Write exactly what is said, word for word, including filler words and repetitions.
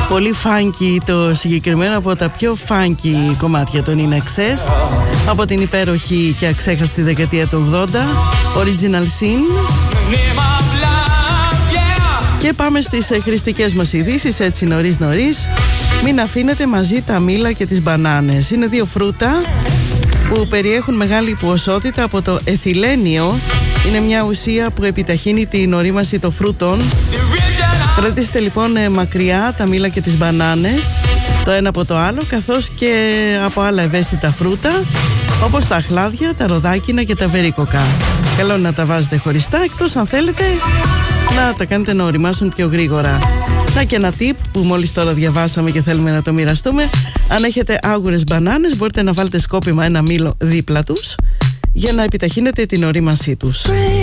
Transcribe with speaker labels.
Speaker 1: Πολύ funky το συγκεκριμένο, από τα πιο funky κομμάτια των In Excess, από την υπέροχη και αξέχαστη δεκαετία του ογδόντα, Original Sin. Και πάμε στις χρηστικές μας ειδήσεις, έτσι νωρίς νωρίς. Μην αφήνετε μαζί τα μήλα και τις μπανάνες. Είναι δύο φρούτα που περιέχουν μεγάλη ποσότητα από το εθιλένιο. Είναι μια ουσία που επιταχύνει την ορίμαση των φρούτων. Κρατήστε λοιπόν μακριά τα μήλα και τις μπανάνες το ένα από το άλλο, καθώς και από άλλα ευαίσθητα φρούτα όπως τα αχλάδια, τα ροδάκινα και τα βερίκοκα. Καλό να τα βάζετε χωριστά, εκτός αν θέλετε να τα κάνετε να οριμάσουν πιο γρήγορα. Να και ένα tip που μόλις τώρα διαβάσαμε και θέλουμε να το μοιραστούμε. Αν έχετε άγουρες μπανάνες, μπορείτε να βάλετε σκόπιμα ένα μήλο δίπλα τους για να επιταχύνετε την ορίμασή τους.